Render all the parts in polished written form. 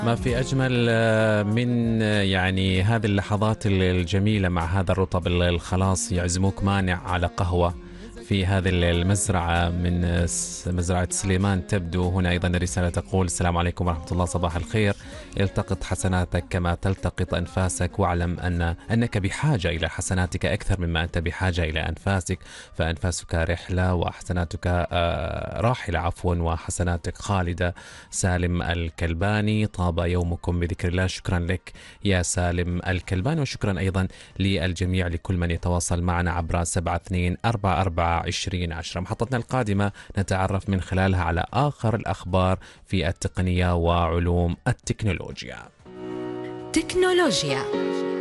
ما في أجمل من يعني هذه اللحظات الجميلة مع هذا الرطب الخلاص يعزموك مانع على قهوة في هذه المزرعة من مزرعة سليمان. تبدو هنا أيضا رسالة تقول: السلام عليكم ورحمة الله، صباح الخير. التقط حسناتك كما تلتقط أنفاسك، واعلم أنك بحاجة إلى حسناتك أكثر مما أنت بحاجة إلى أنفاسك، فأنفاسك رحلة وحسناتك راحلة عفوا، وحسناتك خالدة. سالم الكلباني: طاب يومكم بذكر الله. شكرا لك يا سالم الكلباني، وشكرا أيضا للجميع، لكل من يتواصل معنا عبر 72442010. محطتنا القادمة نتعرف من خلالها على آخر الأخبار في التقنية وعلوم التكنولوجيا. تكنولوجيا.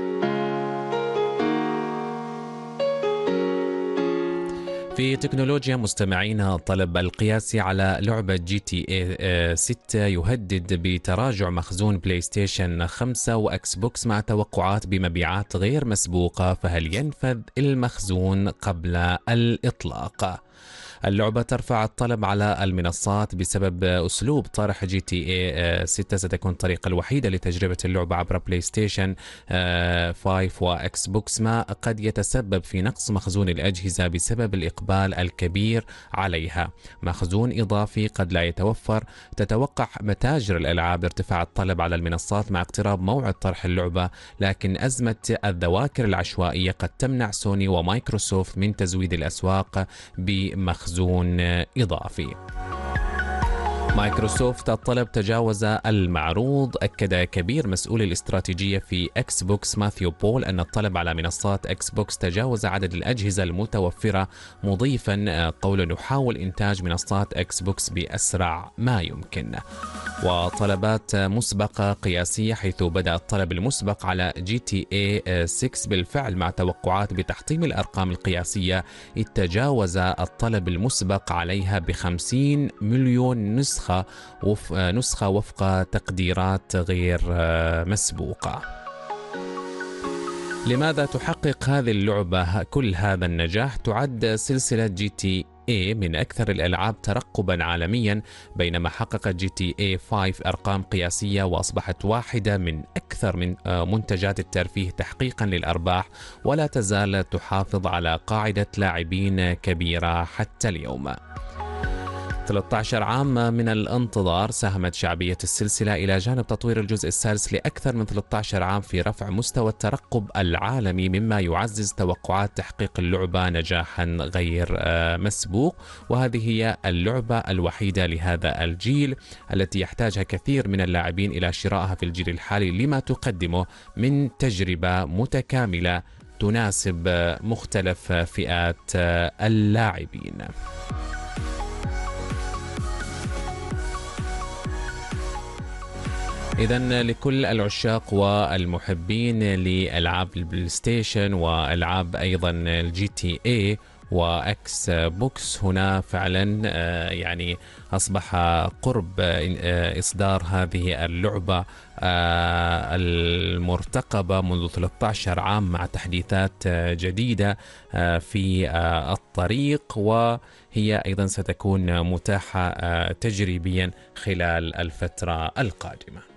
في تكنولوجيا مستمعينا، الطلب القياسي على لعبة GTA 6 يهدد بتراجع مخزون بلاي ستيشن 5 وأكس بوكس مع توقعات بمبيعات غير مسبوقة، فهل ينفذ المخزون قبل الإطلاق؟ اللعبة ترفع الطلب على المنصات بسبب أسلوب طرح GTA 6. ستكون الطريقة الوحيدة لتجربة اللعبة عبر بلاي ستيشن 5 وأكس بوكس، ما قد يتسبب في نقص مخزون الأجهزة بسبب الإقبال الكبير عليها. مخزون إضافي قد لا يتوفر. تتوقع متاجر الألعاب ارتفاع الطلب على المنصات مع اقتراب موعد طرح اللعبة، لكن أزمة الذواكر العشوائية قد تمنع سوني ومايكروسوفت من تزويد الأسواق بمخزون إضافي. مايكروسوفت الطلب تجاوز المعروض. أكد كبير مسؤول الاستراتيجية في أكس بوكس ماثيو بول أن الطلب على منصات أكس بوكس تجاوز عدد الأجهزة المتوفرة، مضيفا قول: نحاول إنتاج منصات أكس بوكس بأسرع ما يمكن. وطلبات مسبقة قياسية، حيث بدأ الطلب المسبق على GTA 6 بالفعل مع توقعات بتحطيم الأرقام القياسية، إذ تجاوز الطلب المسبق عليها ب50 مليون نسخة وفق تقديرات غير مسبوقة. لماذا تحقق هذه اللعبة كل هذا النجاح؟ تعد سلسلة GTA من أكثر الألعاب ترقبا عالميا، بينما حققت GTA 5 أرقام قياسية وأصبحت واحدة من أكثر من منتجات الترفيه تحقيقا للأرباح، ولا تزال تحافظ على قاعدة لاعبين كبيرة حتى اليوم. 13 عام من الانتظار ساهمت شعبية السلسلة إلى جانب تطوير الجزء السادس لأكثر من 13 عام في رفع مستوى الترقب العالمي، مما يعزز توقعات تحقيق اللعبة نجاحا غير مسبوق. وهذه هي اللعبة الوحيدة لهذا الجيل التي يحتاجها كثير من اللاعبين إلى شرائها في الجيل الحالي، لما تقدمه من تجربة متكاملة تناسب مختلف فئات اللاعبين. إذن لكل العشاق والمحبين لألعاب البلاي ستيشن وألعاب أيضا GTA وأكس بوكس، هنا فعلا يعني أصبح قرب إصدار هذه اللعبة المرتقبة منذ 13 عام مع تحديثات جديدة في الطريق، وهي أيضا ستكون متاحة تجريبيا خلال الفترة القادمة.